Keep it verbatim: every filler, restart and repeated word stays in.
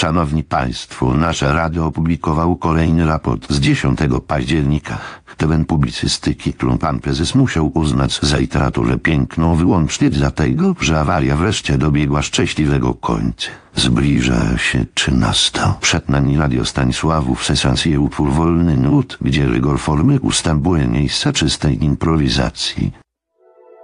Szanowni Państwo, nasze radio opublikował kolejny raport z dziesiątego października. Ten publicystyki, którą pan prezes musiał uznać za literaturę piękną, wyłącznie dlatego, że awaria wreszcie dobiegła szczęśliwego końca. Zbliża się trzynasta. Przed nami radio Stanisławów, sensacje utwór wolny nut, gdzie rygor formy ustępuje miejsca czystej improwizacji.